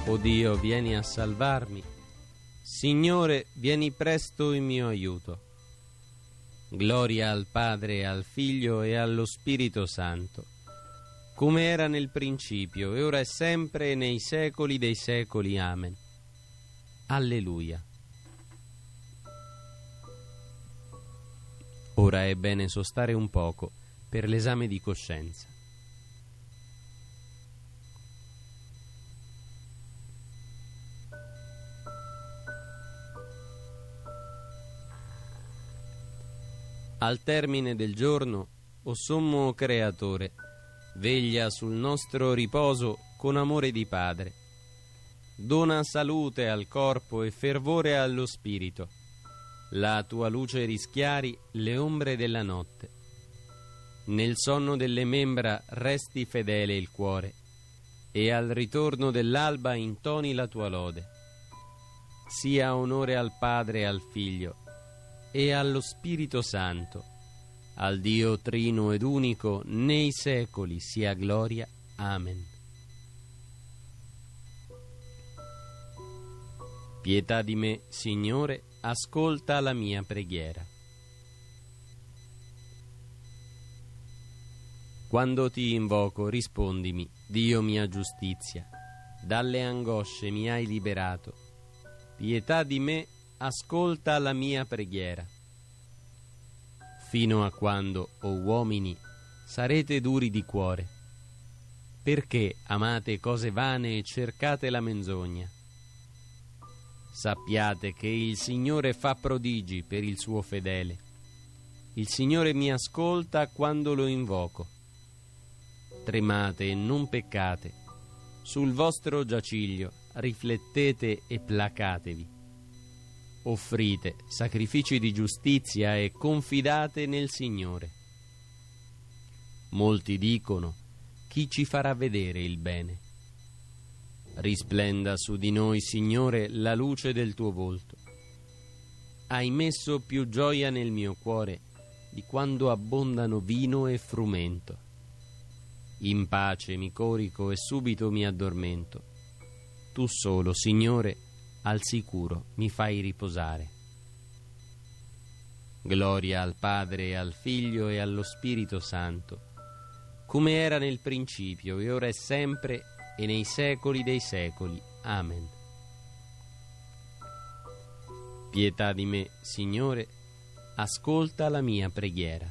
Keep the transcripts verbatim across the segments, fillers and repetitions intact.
O Dio, vieni a salvarmi. Signore, vieni presto in mio aiuto. Gloria al Padre, al Figlio e allo Spirito Santo, come era nel principio, e ora è sempre, e nei secoli dei secoli. Amen. Alleluia. Ora è bene sostare un poco per l'esame di coscienza. Al termine del giorno, o sommo Creatore, veglia sul nostro riposo con amore di Padre. Dona salute al corpo e fervore allo spirito. La tua luce rischiari le ombre della notte. Nel sonno delle membra resti fedele il cuore, e al ritorno dell'alba intoni la tua lode. Sia onore al Padre e al Figlio e allo Spirito Santo, al Dio trino ed unico, nei secoli sia gloria. Amen. Pietà di me, Signore, ascolta la mia preghiera. Quando ti invoco, rispondimi, Dio mia giustizia. Dalle angosce mi hai liberato. Pietà di me, ascolta la mia preghiera. Fino a quando, o uomini, sarete duri di cuore? Perché amate cose vane e cercate la menzogna? Sappiate che il Signore fa prodigi per il suo fedele. Il Signore mi ascolta quando lo invoco. Tremate e non peccate. Sul vostro giaciglio riflettete e placatevi. Offrite sacrifici di giustizia e confidate nel Signore. Molti dicono: chi ci farà vedere il bene? Risplenda su di noi, Signore, la luce del tuo volto. Hai messo più gioia nel mio cuore di quando abbondano vino e frumento. In pace mi corico e subito mi addormento. Tu solo, Signore, al sicuro mi fai riposare. Gloria al Padre, e al Figlio e allo Spirito Santo, come era nel principio, e ora è sempre, e nei secoli dei secoli. Amen. Pietà di me, Signore, ascolta la mia preghiera.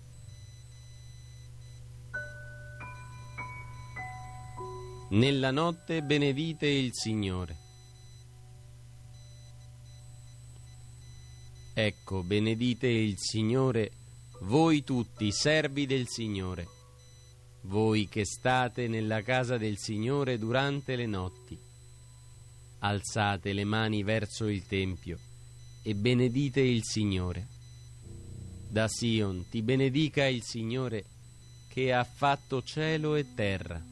Nella notte benedite il Signore. Ecco, benedite il Signore, voi tutti, servi del Signore, voi che state nella casa del Signore durante le notti. Alzate le mani verso il Tempio e benedite il Signore. Da Sion ti benedica il Signore, che ha fatto cielo e terra.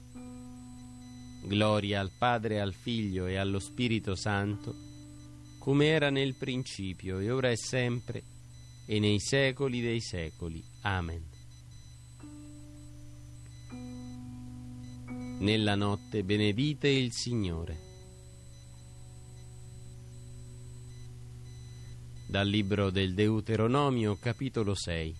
Gloria al Padre, al Figlio e allo Spirito Santo, come era nel principio, e ora è sempre, e nei secoli dei secoli. Amen. Nella notte benedite il Signore. Dal libro del Deuteronomio, capitolo sei.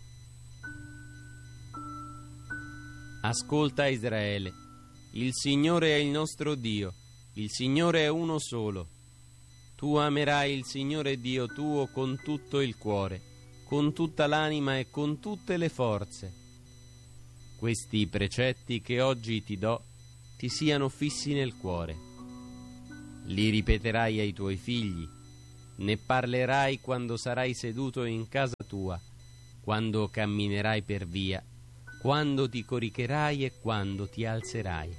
Ascolta, Israele, il Signore è il nostro Dio, il Signore è uno solo. Tu amerai il Signore Dio tuo con tutto il cuore, con tutta l'anima e con tutte le forze. Questi precetti che oggi ti do ti siano fissi nel cuore. Li ripeterai ai tuoi figli, ne parlerai quando sarai seduto in casa tua, quando camminerai per via, quando ti coricherai e quando ti alzerai.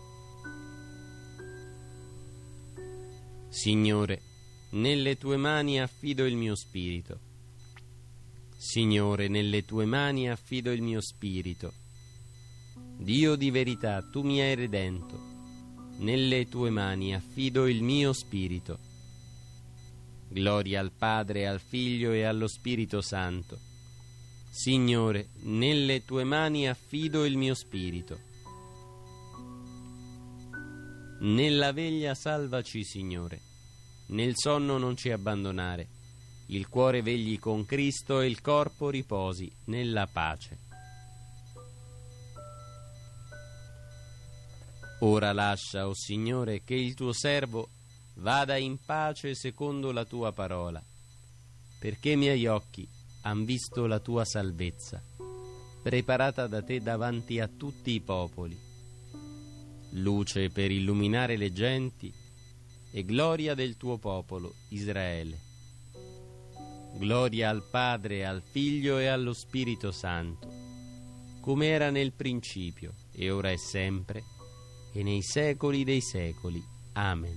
Signore, nelle tue mani affido il mio spirito. Signore, nelle tue mani affido il mio spirito. Dio di verità, tu mi hai redento. Nelle tue mani affido il mio spirito. Gloria al Padre, al Figlio e allo Spirito Santo. Signore, nelle tue mani affido il mio spirito. Nella veglia salvaci, Signore, nel sonno non ci abbandonare. Il cuore vegli con Cristo e il corpo riposi nella pace. Ora lascia, o Signore, che il tuo servo vada in pace secondo la tua parola, perché i miei occhi han visto la tua salvezza, preparata da te davanti a tutti i popoli, luce per illuminare le genti e gloria del tuo popolo Israele. Gloria al Padre, al Figlio e allo Spirito Santo, come era nel principio, e ora è sempre, e nei secoli dei secoli. Amen.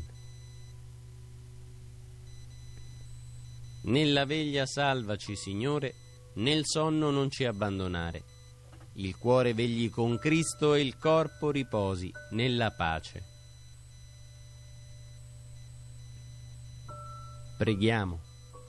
Nella veglia salvaci, Signore, nel sonno non ci abbandonare. Il cuore vegli con Cristo e il corpo riposi nella pace. Preghiamo.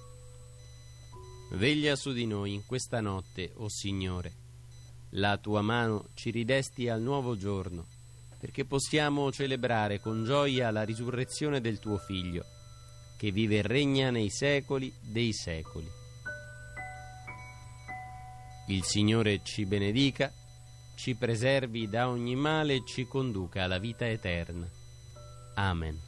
Veglia su di noi in questa notte, o Signore. La tua mano ci ridesti al nuovo giorno, perché possiamo celebrare con gioia la risurrezione del tuo Figlio, che vive e regna nei secoli dei secoli. Il Signore ci benedica, ci preservi da ogni male e ci conduca alla vita eterna. Amen.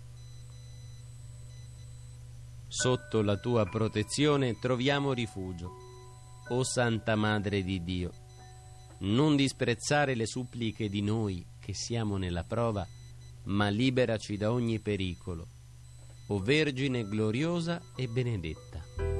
Sotto la tua protezione troviamo rifugio, o Santa Madre di Dio. Non disprezzare le suppliche di noi che siamo nella prova, ma liberaci da ogni pericolo, o Vergine gloriosa e benedetta.